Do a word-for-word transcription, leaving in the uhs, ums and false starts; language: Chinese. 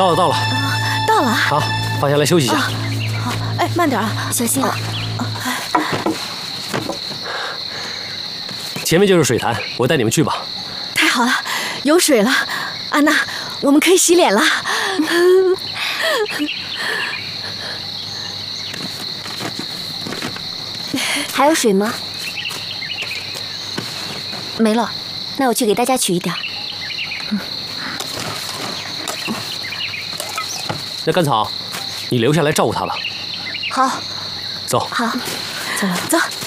到了，到了， 到了。 好，放下来休息一下。 好，哎，慢点啊， 小心啊！ 前面就是水潭，我带你们去吧。 太好了，有水了，安娜，我们可以洗脸了。 还有水吗？没了，那我去给大家取一点。 那甘草，你留下来照顾他吧。 好， 走。 好， 走了，走。